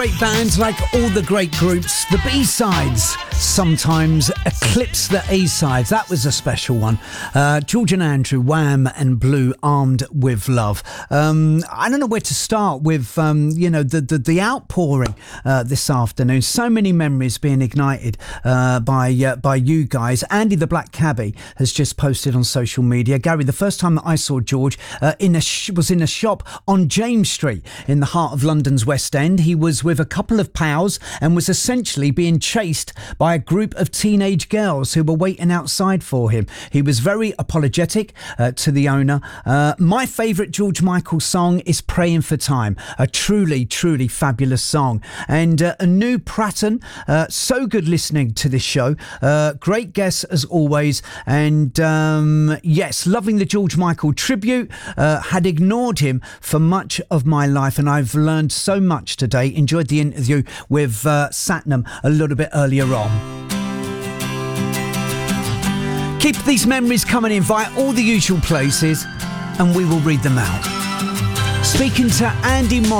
Great bands, like all the great groups, the B-sides sometimes eclipse the A-sides. That was a special one. George and Andrew, Wham and Blue, Armed with Love. I don't know where to start with, the outpouring this afternoon. So many memories being ignited by you guys. Andy the Black Cabbie has just posted on social media. Gary, the first time that I saw George was in a shop on James Street in the heart of London's West End. He was with a couple of pals and was essentially being chased by a group of teenage girls who were waiting outside for him. He was very apologetic to the owner. My favourite George Michael song is Praying for Time, a truly, truly fabulous song. And Anu Pratton, so good listening to this show. Great guests as always. And yes, loving the George Michael tribute. Had ignored him for much of my life, and I've learned so much today. Enjoyed the interview with Satnam a little bit earlier on. Keep these memories coming in via all the usual places and we will read them out. Speaking to Andy Morris.